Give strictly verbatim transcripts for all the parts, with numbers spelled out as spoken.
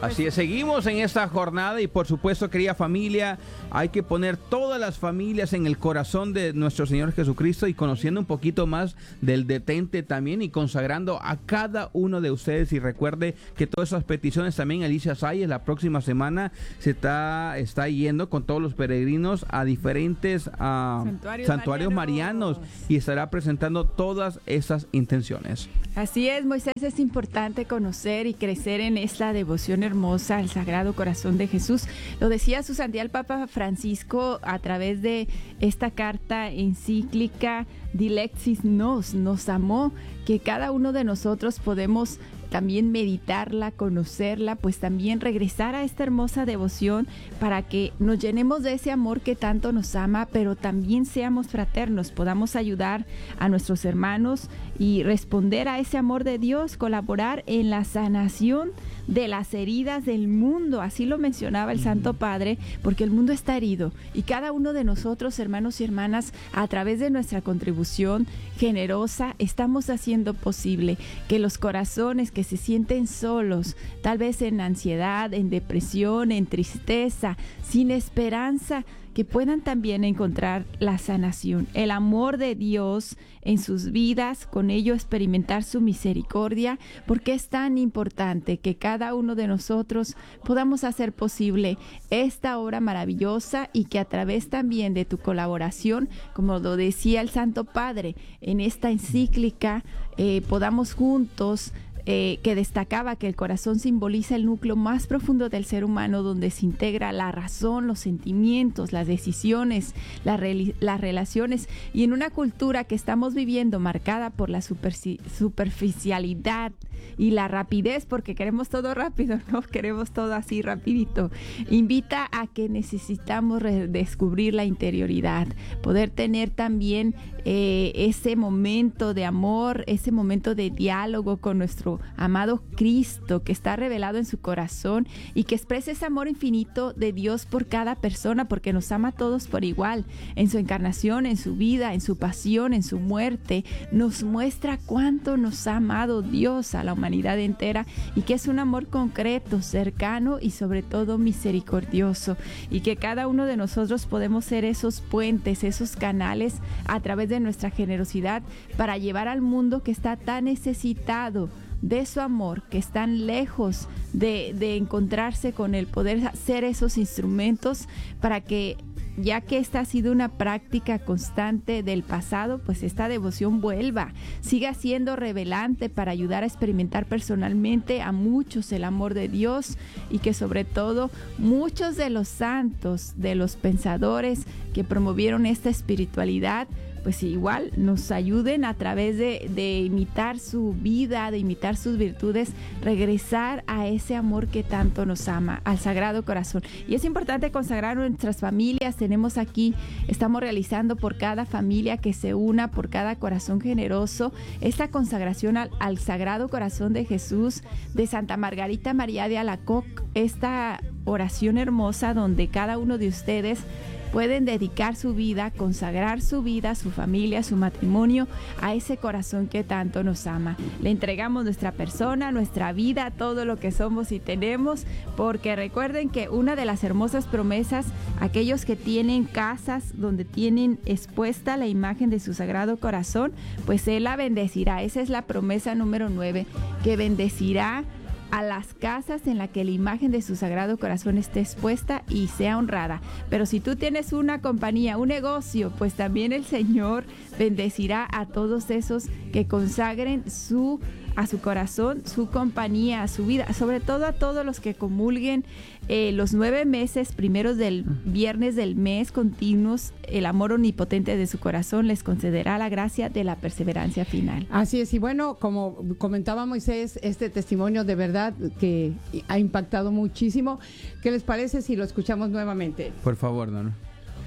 Así es, seguimos en esta jornada y por supuesto, querida familia, hay que poner todas las familias en el corazón de nuestro Señor Jesucristo y conociendo un poquito más del detente también y consagrando a cada uno de ustedes. Y recuerde que todas esas peticiones también, Alicia Sayes, la próxima semana se está, está yendo con todos los peregrinos a diferentes uh, santuarios, santuarios marianos. marianos y estará presentando todas esas intenciones. Así es, Moisés, es importante conocer y crecer en esta devoción hermosa al Sagrado Corazón de Jesús. Lo decía su santidad el Papa Francisco a través de esta carta encíclica Dilexis Nos, nos amó, que cada uno de nosotros podemos también meditarla, conocerla, pues también regresar a esta hermosa devoción para que nos llenemos de ese amor que tanto nos ama, pero también seamos fraternos, podamos ayudar a nuestros hermanos y responder a ese amor de Dios, colaborar en la sanación de las heridas del mundo. Así lo mencionaba el Santo Padre, porque el mundo está herido y cada uno de nosotros, hermanos y hermanas, a través de nuestra contribución generosa, estamos haciendo posible que los corazones que se sienten solos, tal vez en ansiedad, en depresión, en tristeza, sin esperanza, que puedan también encontrar la sanación, el amor de Dios en sus vidas, con ello experimentar su misericordia, porque es tan importante que cada uno de nosotros podamos hacer posible esta obra maravillosa y que a través también de tu colaboración, como lo decía el Santo Padre en esta encíclica, eh, podamos juntos Eh, que destacaba que el corazón simboliza el núcleo más profundo del ser humano, donde se integra la razón, los sentimientos, las decisiones, la re- las relaciones, y en una cultura que estamos viviendo marcada por la superci- superficialidad y la rapidez, porque queremos todo rápido, no queremos todo así rapidito, invita a que necesitamos redescubrir la interioridad, poder tener también eh, ese momento de amor, ese momento de diálogo con nuestro amado Cristo, que está revelado en su corazón y que expresa ese amor infinito de Dios por cada persona, porque nos ama a todos por igual, en su encarnación, en su vida, en su pasión, en su muerte, nos muestra cuánto nos ha amado Dios a la humanidad entera y que es un amor concreto, cercano y sobre todo misericordioso, y que cada uno de nosotros podemos ser esos puentes, esos canales a través de nuestra generosidad para llevar al mundo que está tan necesitado de su amor, que están lejos de, de encontrarse con el poder ser esos instrumentos para que, ya que esta ha sido una práctica constante del pasado, pues esta devoción vuelva, siga siendo revelante para ayudar a experimentar personalmente a muchos el amor de Dios, y que sobre todo muchos de los santos, de los pensadores que promovieron esta espiritualidad, pues igual nos ayuden a través de, de imitar su vida, de imitar sus virtudes, regresar a ese amor que tanto nos ama, al Sagrado Corazón. Y es importante consagrar nuestras familias. Tenemos aquí, estamos realizando por cada familia que se una, por cada corazón generoso, esta consagración al, al Sagrado Corazón de Jesús, de Santa Margarita María de Alacoque, esta oración hermosa donde cada uno de ustedes pueden dedicar su vida, consagrar su vida, su familia, su matrimonio a ese corazón que tanto nos ama. Le entregamos nuestra persona, nuestra vida, todo lo que somos y tenemos, porque recuerden que una de las hermosas promesas, aquellos que tienen casas donde tienen expuesta la imagen de su Sagrado Corazón, pues Él la bendecirá. Esa es la promesa número nueve, que bendecirá a las casas en la que la imagen de su Sagrado Corazón esté expuesta y sea honrada. Pero si tú tienes una compañía, un negocio, pues también el Señor bendecirá a todos esos que consagren su a su corazón, su compañía, a su vida, sobre todo a todos los que comulguen eh, los nueve meses primeros del viernes del mes continuos. El amor omnipotente de su corazón les concederá la gracia de la perseverancia final. Así es, y bueno, como comentaba Moisés, este testimonio de verdad que ha impactado muchísimo. ¿Qué les parece si lo escuchamos nuevamente? Por favor, no, no.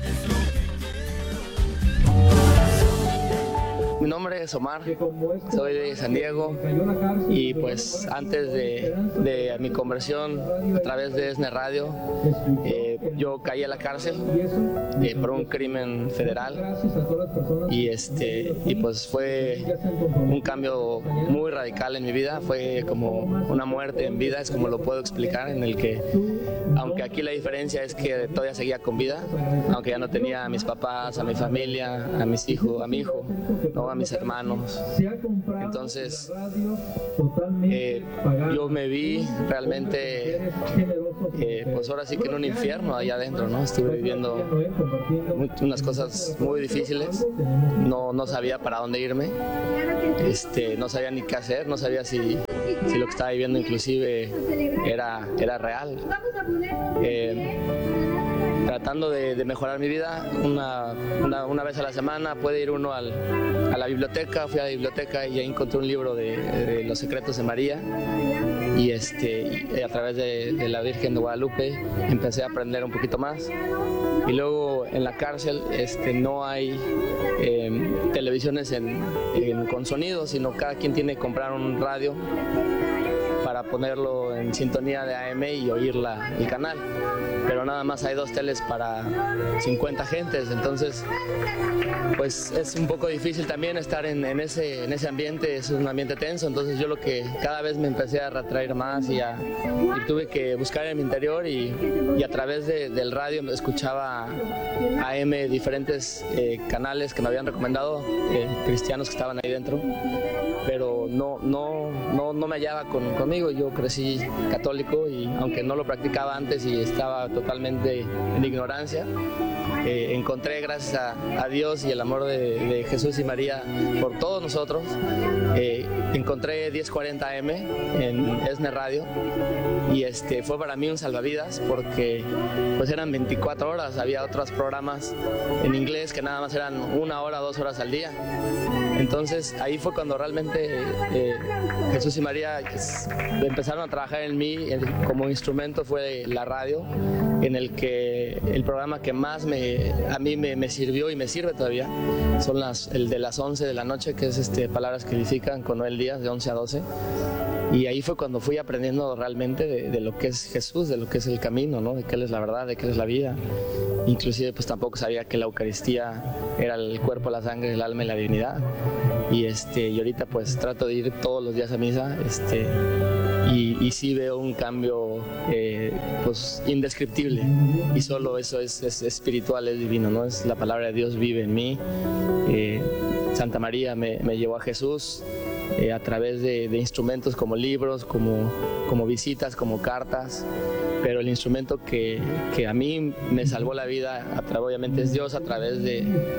Mi nombre es Omar, soy de San Diego y pues antes de, de mi conversión a través de ESNE Radio, eh, yo caí a la cárcel eh, por un crimen federal y este y pues fue un cambio muy radical en mi vida, fue como una muerte en vida, es como lo puedo explicar, en el que aunque aquí la diferencia es que todavía seguía con vida, aunque ya no tenía a mis papás, a mi familia, a mis hijos, a mi hijo, no, a mis hermanos. Entonces eh, yo me vi realmente eh, pues ahora sí que en un infierno allá adentro, ¿no? Estuve viviendo muy, unas cosas muy difíciles, no, no sabía para dónde irme, este, no sabía ni qué hacer, no sabía si, si lo que estaba viviendo inclusive era, era real. Eh, tratando de, de mejorar mi vida, una, una, una vez a la semana puede ir uno al, a la biblioteca, fui a la biblioteca y ahí encontré un libro de, de Los Secretos de María y, este, y a través de, de la Virgen de Guadalupe empecé a aprender un poquito más. Y luego en la cárcel este, no hay eh, televisiones en, en, con sonido, sino cada quien tiene que comprar un radio para ponerlo en sintonía de A M y oír la, el canal, pero nada más hay dos teles para cincuenta gentes, entonces pues es un poco difícil también estar en, en, ese, en ese ambiente, es un ambiente tenso, entonces yo lo que cada vez me empecé a retraer más y, a, y tuve que buscar en mi interior y, y a través de, del radio escuchaba A M diferentes eh, canales que me habían recomendado, eh, cristianos que estaban ahí dentro, pero no, no, no, no me hallaba con, conmigo. Yo crecí católico y aunque no lo practicaba antes y estaba totalmente en ignorancia, eh, encontré gracias a, a Dios y el amor de, de Jesús y María por todos nosotros, eh, encontré diez cuarenta A M en ESNE Radio y este, fue para mí un salvavidas porque pues eran veinticuatro horas, había otros programas en inglés que nada más eran una hora, dos horas al día. Entonces ahí fue cuando realmente eh, Jesús y María pues, empezaron a trabajar en mí eh, como instrumento, fue la radio, en el que el programa que más me, a mí me, me sirvió y me sirve todavía son las, el de las once de la noche, que es este, Palabras que Edifican con Noel Díaz de once a doce. Y ahí fue cuando fui aprendiendo realmente de, de lo que es Jesús, de lo que es el camino, ¿no? De qué es la verdad, de qué es la vida. Inclusive pues tampoco sabía que la Eucaristía era el cuerpo, la sangre, el alma y la divinidad. Y, este, y ahorita pues trato de ir todos los días a misa este, y, y sí veo un cambio eh, pues indescriptible. Y solo eso es, es espiritual, es divino, ¿no? Es la palabra de Dios vive en mí. Eh, Santa María me, me llevó a Jesús. Eh, a través de, de instrumentos como libros, como, como visitas, como cartas, pero el instrumento que, que a mí me salvó la vida, a través, obviamente es Dios a través de,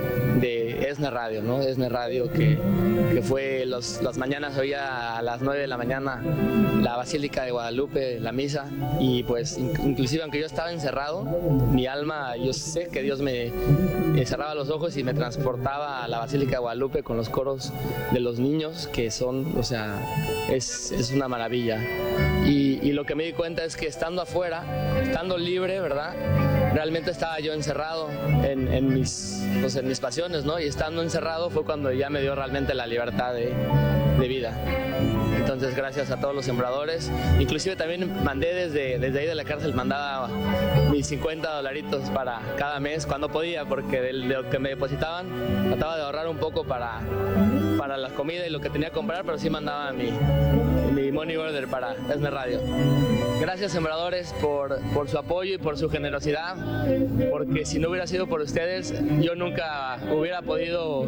de ESNE Radio, ¿no? ESNE Radio que, que fue los, las mañanas, oía a las nueve de la mañana la Basílica de Guadalupe, la misa, y pues in, inclusive aunque yo estaba encerrado, mi alma, yo sé que Dios me eh, cerraba los ojos y me transportaba a la Basílica de Guadalupe con los coros de los niños que son, o sea, es, es una maravilla. Y, y lo que me di cuenta es que estando afuera, estando libre, ¿verdad? Realmente estaba yo encerrado en, en, mis, pues en mis pasiones, ¿no? Y estando encerrado fue cuando ya me dio realmente la libertad de, de vida. Entonces, gracias a todos los sembradores. Inclusive también mandé desde, desde ahí de la cárcel, mandaba mis cincuenta dolaritos para cada mes, cuando podía, porque de, de lo que me depositaban, trataba de ahorrar un poco para, para la comida y lo que tenía que comprar, pero sí mandaba mi, mi money order para ESNE Radio. Gracias, sembradores, por, por su apoyo y por su generosidad, porque si no hubiera sido por ustedes, yo nunca hubiera podido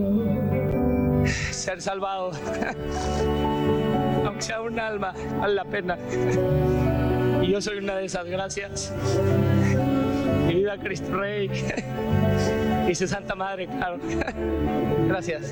ser salvado. Aunque sea un alma, vale la pena. Y yo soy una de esas, gracias. Y viva Cristo Rey. Y su Santa Madre, claro. Gracias.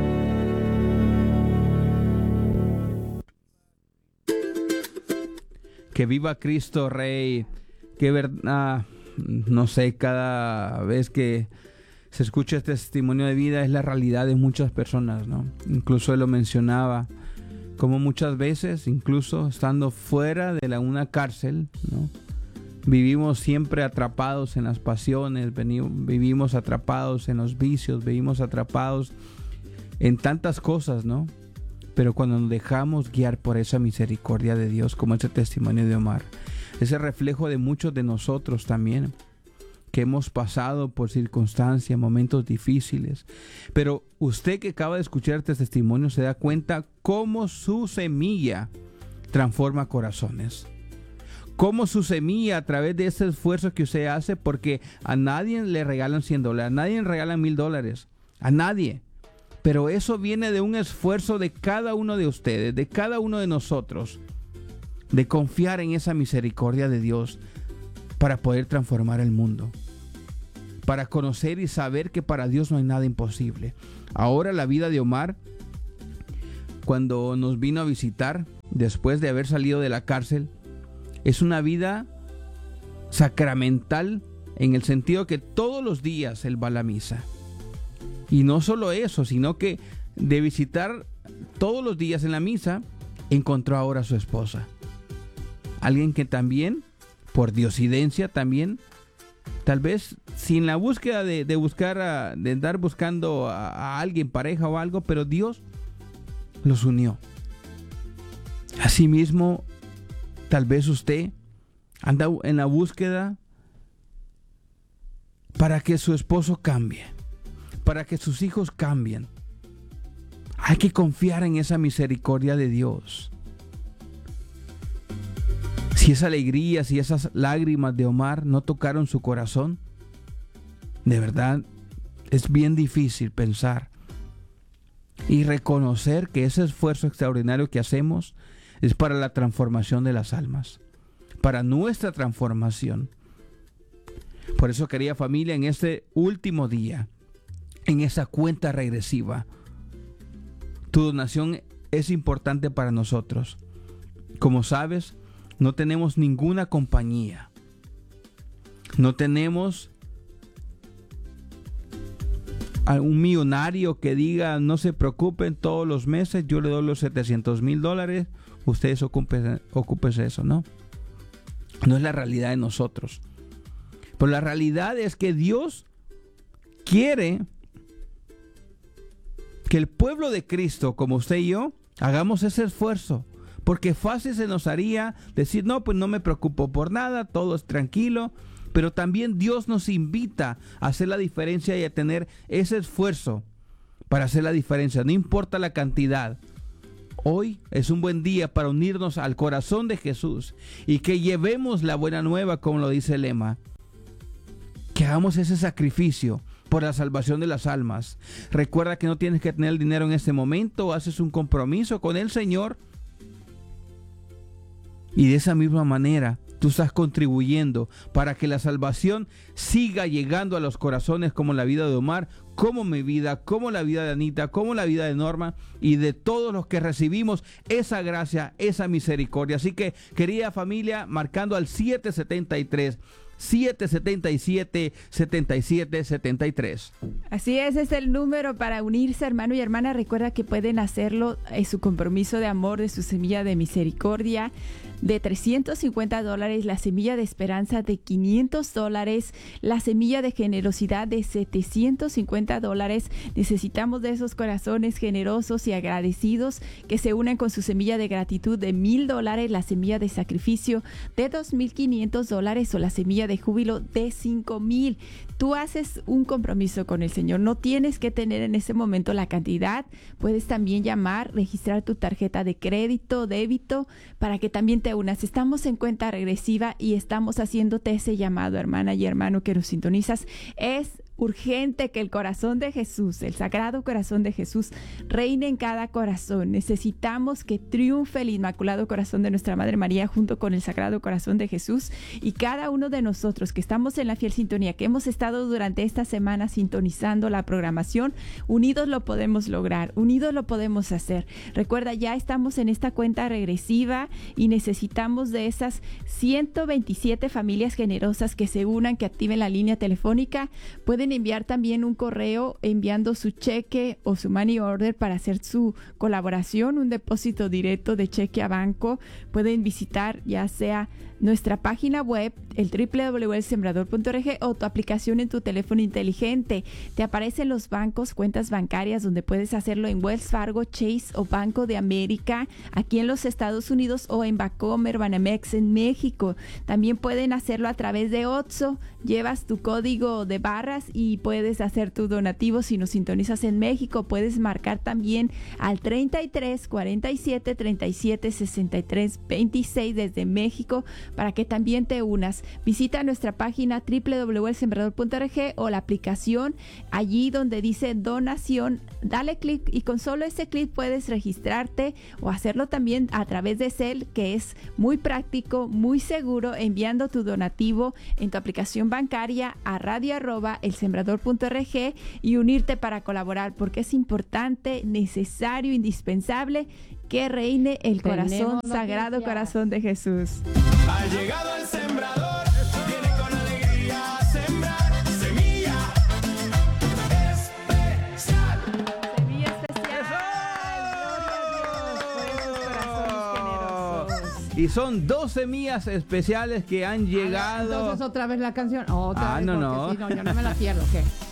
Que viva Cristo Rey. Que verdad, no sé, cada vez que se escucha este testimonio de vida es la realidad de muchas personas, ¿no? Incluso él lo mencionaba, como muchas veces, incluso estando fuera de la, una cárcel, ¿no? Vivimos siempre atrapados en las pasiones, venimos, vivimos atrapados en los vicios, vivimos atrapados en tantas cosas, ¿no? Pero cuando nos dejamos guiar por esa misericordia de Dios, como ese testimonio de Omar, ese reflejo de muchos de nosotros también, que hemos pasado por circunstancias, momentos difíciles. Pero usted que acaba de escuchar este testimonio se da cuenta cómo su semilla transforma corazones. Cómo su semilla, a través de ese esfuerzo que usted hace, porque a nadie le regalan cien dólares, a nadie le regalan mil dólares, a nadie. Pero eso viene de un esfuerzo de cada uno de ustedes, de cada uno de nosotros, de confiar en esa misericordia de Dios para poder transformar el mundo, para conocer y saber que para Dios no hay nada imposible. Ahora la vida de Omar, cuando nos vino a visitar después de haber salido de la cárcel, es una vida sacramental, en el sentido que todos los días él va a la misa. Y no solo eso, sino que de visitar todos los días en la misa, encontró ahora a su esposa. Alguien que también, por diosidencia también, tal vez sin la búsqueda de, de buscar, a, de andar buscando a, a alguien, pareja o algo, pero Dios los unió. Asimismo, tal vez usted anda en la búsqueda para que su esposo cambie, para que sus hijos cambien. Hay que confiar en esa misericordia de Dios. Si esa alegría, si esas lágrimas de Omar no tocaron su corazón, de verdad es bien difícil pensar y reconocer que ese esfuerzo extraordinario que hacemos es para la transformación de las almas, para nuestra transformación. Por eso, querida familia, en este último día, en esa cuenta regresiva, tu donación es importante para nosotros. Como sabes, no tenemos ninguna compañía. No tenemos a un millonario que diga, no se preocupen, todos los meses yo le doy los setecientos mil dólares, ustedes ocúpense, ocúpense eso, ¿no? No es la realidad de nosotros. Pero la realidad es que Dios quiere que el pueblo de Cristo, como usted y yo, hagamos ese esfuerzo. Porque fácil se nos haría decir, no, pues no me preocupo por nada, todo es tranquilo. Pero también Dios nos invita a hacer la diferencia y a tener ese esfuerzo para hacer la diferencia. No importa la cantidad. Hoy es un buen día para unirnos al corazón de Jesús y que llevemos la buena nueva, como lo dice el lema. Que hagamos ese sacrificio por la salvación de las almas. Recuerda que no tienes que tener el dinero en este momento. Haces un compromiso con el Señor. Y de esa misma manera tú estás contribuyendo para que la salvación siga llegando a los corazones, como la vida de Omar, como mi vida, como la vida de Anita, como la vida de Norma y de todos los que recibimos esa gracia, esa misericordia. Así que, querida familia, marcando al siete setenta y tres, siete setenta y siete, setenta y siete setenta y tres. Así es, es el número para unirse, hermano y hermana. Recuerda que pueden hacerlo, es su compromiso de amor, de su semilla de misericordia de trescientos cincuenta dólares, la semilla de esperanza de quinientos dólares, la semilla de generosidad de setecientos cincuenta dólares. Necesitamos de esos corazones generosos y agradecidos que se unen con su semilla de gratitud de mil dólares, la semilla de sacrificio de dos mil quinientos dólares o la semilla de júbilo de cinco mil. Tú haces un compromiso con el Señor. No tienes que tener en ese momento la cantidad. Puedes también llamar, registrar tu tarjeta de crédito, débito, para que también te unas. Estamos en cuenta regresiva y estamos haciéndote ese llamado, hermana y hermano que nos sintonizas. Es urgente que el corazón de Jesús, el sagrado corazón de Jesús, reine en cada corazón. Necesitamos que triunfe el inmaculado corazón de nuestra Madre María junto con el sagrado corazón de Jesús, y cada uno de nosotros que estamos en la fiel sintonía, que hemos estado durante esta semana sintonizando la programación, unidos lo podemos lograr, unidos lo podemos hacer. Recuerda, ya estamos en esta cuenta regresiva y necesitamos de esas ciento veintisiete familias generosas que se unan, que activen la línea telefónica. Pueden pueden enviar también un correo enviando su cheque o su money order para hacer su colaboración, un depósito directo de cheque a banco. Pueden visitar ya sea nuestra página web, el doble u doble u doble u punto el sembrador punto org, o tu aplicación en tu teléfono inteligente. Te aparecen los bancos, cuentas bancarias donde puedes hacerlo en Wells Fargo, Chase o Banco de América aquí en los Estados Unidos, o en Bancomer, Banamex en México. También pueden hacerlo a través de Otso. Llevas tu código de barras y puedes hacer tu donativo. Si nos sintonizas en México, puedes marcar también al treinta y tres, cuarenta y siete, treinta y siete, sesenta y tres, veintiséis desde México, para que también te unas. Visita nuestra página doble u doble u doble u punto el sembrador punto org o la aplicación allí donde dice donación. Dale clic y con solo ese clic puedes registrarte o hacerlo también a través de Zelle, que es muy práctico, muy seguro, enviando tu donativo en tu aplicación bancaria a radio arroba el sembrador punto org y unirte para colaborar, porque es importante, necesario, indispensable que reine el corazón sagrado, corazón de Jesús. Ha llegado el sembrador, viene con alegría a sembrar semilla especial. Semilla especial. Gloria a Dios por esos corazones generosos. Y son dos semillas especiales que han llegado. Entonces otra vez la canción. Otra Ah, vez, no, porque no. sí, no, yo no me la pierdo, ¿qué?